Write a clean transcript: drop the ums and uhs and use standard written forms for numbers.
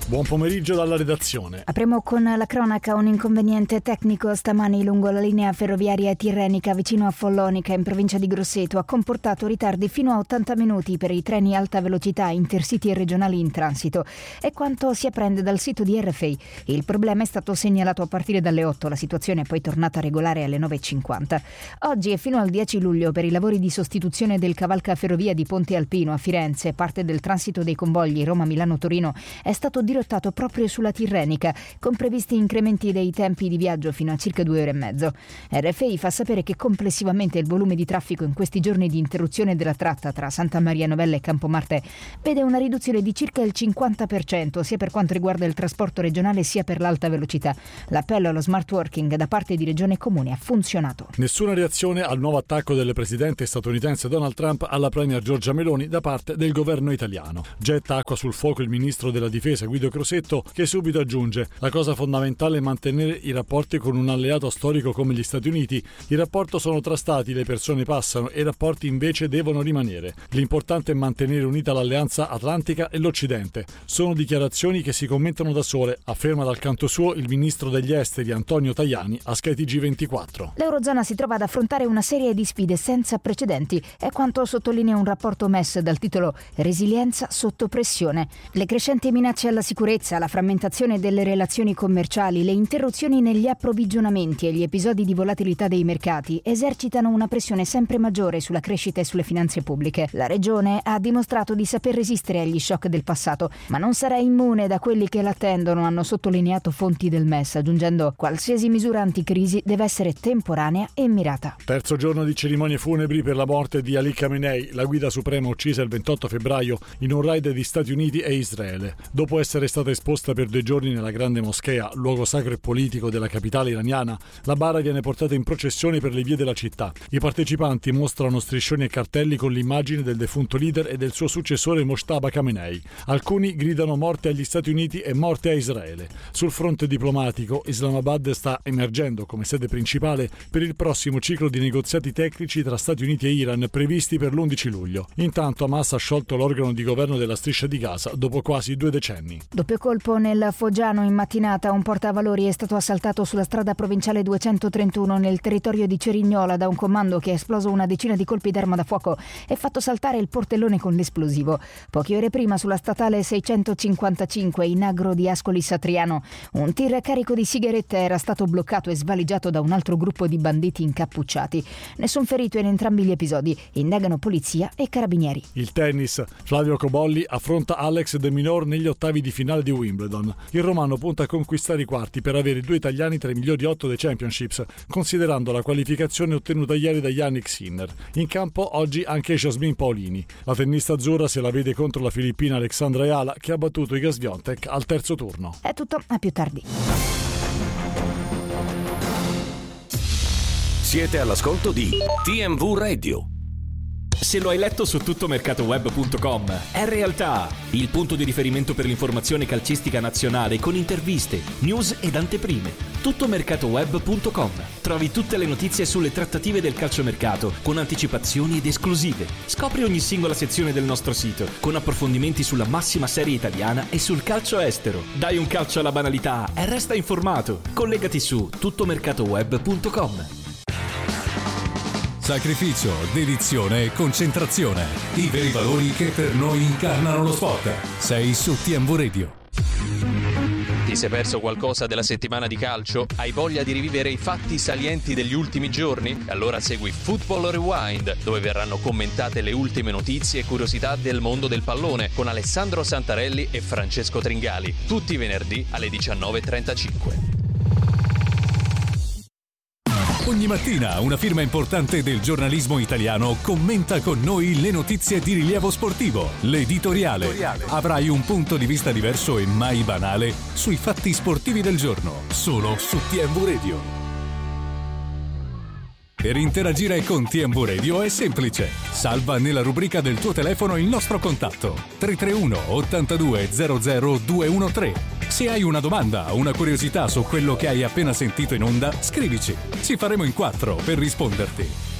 Buon pomeriggio dalla redazione. Apriamo con la cronaca. Un inconveniente tecnico stamani lungo la linea ferroviaria tirrenica vicino a Follonica in provincia di Grosseto ha comportato ritardi fino a 80 minuti per i treni alta velocità intercity e regionali in transito. È quanto si apprende dal sito di RFI. Il problema è stato segnalato a partire dalle 8, la situazione è poi tornata regolare alle 9.50. Oggi e fino al 10 luglio per i lavori di sostituzione del cavalcaferrovia di Ponte Alpino a Firenze, parte del transito dei convogli Roma-Milano-Torino è stato dirottato proprio sulla Tirrenica, con previsti incrementi dei tempi di viaggio fino a circa 2 ore e mezzo. RFI fa sapere che complessivamente il volume di traffico in questi giorni di interruzione della tratta tra Santa Maria Novella e Campomarte vede una riduzione di circa il 50%, sia per quanto riguarda il trasporto regionale sia per l'alta velocità. L'appello allo smart working da parte di Regione e Comune ha funzionato. Nessuna reazione al nuovo attacco del presidente statunitense Donald Trump alla premier Giorgia Meloni da parte del governo italiano. Getta acqua sul fuoco il ministro della difesa Guido Crosetto, che subito aggiunge: la cosa fondamentale è mantenere i rapporti con un alleato storico come gli Stati Uniti. I rapporti sono tra stati, le persone passano e i rapporti invece devono rimanere. L'importante è mantenere unita l'alleanza atlantica e l'Occidente. Sono dichiarazioni che si commentano da sole, afferma dal canto suo il ministro degli esteri Antonio Tajani a SkyTG24. L'Eurozona si trova ad affrontare una serie di sfide senza precedenti, è quanto sottolinea un rapporto MES dal titolo Resilienza sotto pressione. Le crescenti minacce alla sicurezza, la frammentazione delle relazioni commerciali, le interruzioni negli approvvigionamenti e gli episodi di volatilità dei mercati esercitano una pressione sempre maggiore sulla crescita e sulle finanze pubbliche. La regione ha dimostrato di saper resistere agli shock del passato, ma non sarà immune da quelli che l'attendono, hanno sottolineato fonti del MES, aggiungendo: qualsiasi misura anticrisi deve essere temporanea e mirata. Terzo giorno di cerimonie funebri per la morte di Ali Khamenei, la guida suprema uccisa il 28 febbraio in un raid di Stati Uniti e Israele. Dopo essere stata esposta per 2 giorni nella Grande Moschea, luogo sacro e politico della capitale iraniana, la bara viene portata in processione per le vie della città. I partecipanti mostrano striscioni e cartelli con l'immagine del defunto leader e del suo successore Mojtaba Khamenei. Alcuni gridano morte agli Stati Uniti e morte a Israele. Sul fronte diplomatico, Islamabad sta emergendo come sede principale per il prossimo ciclo di negoziati tecnici tra Stati Uniti e Iran previsti per l'11 luglio. Intanto Hamas ha sciolto l'organo di governo della striscia di Gaza dopo quasi 2 decenni. Doppio colpo nel Foggiano in mattinata. Un portavalori è stato assaltato sulla strada provinciale 231 nel territorio di Cerignola da un comando che ha esploso una decina di colpi d'arma da fuoco e fatto saltare il portellone con l'esplosivo. Poche ore prima sulla statale 655 in Agro di Ascoli Satriano un tir carico di sigarette era stato bloccato e svaligiato da un altro gruppo di banditi incappucciati. Nessun ferito in entrambi gli episodi. Indagano polizia e carabinieri. Il tennis. Flavio Cobolli affronta Alex De Minaur negli ottavi di finale di Wimbledon. Il romano punta a conquistare i quarti per avere 2 italiani tra i migliori 8 dei Championships, considerando la qualificazione ottenuta ieri da Jannik Sinner. In campo oggi anche Jasmine Paolini. La tennista azzurra se la vede contro la filippina Alexandra Ayala, che ha battuto Iga Swiatek al terzo turno. È tutto, a più tardi. Siete all'ascolto di TMV Radio. Se lo hai letto su tuttomercatoweb.com, è realtà! Il punto di riferimento per l'informazione calcistica nazionale con interviste, news ed anteprime. Tuttomercatoweb.com. Trovi tutte le notizie sulle trattative del calciomercato con anticipazioni ed esclusive. Scopri ogni singola sezione del nostro sito con approfondimenti sulla massima serie italiana e sul calcio estero. Dai un calcio alla banalità e resta informato. Collegati su tuttomercatoweb.com. Sacrificio, dedizione e concentrazione. I veri valori che per noi incarnano lo sport. Sei su TMV Radio. Ti sei perso qualcosa della settimana di calcio? Hai voglia di rivivere i fatti salienti degli ultimi giorni? Allora segui Football Rewind, dove verranno commentate le ultime notizie e curiosità del mondo del pallone con Alessandro Santarelli e Francesco Tringali, tutti i venerdì alle 19:35. Ogni mattina una firma importante del giornalismo italiano commenta con noi le notizie di rilievo sportivo. L'editoriale. Avrai un punto di vista diverso e mai banale sui fatti sportivi del giorno, solo su TMV Radio. Per interagire con TMV Radio è semplice. Salva nella rubrica del tuo telefono il nostro contatto 331 82 00 213. Se hai una domanda o una curiosità su quello che hai appena sentito in onda, scrivici. Ci faremo in 4 per risponderti.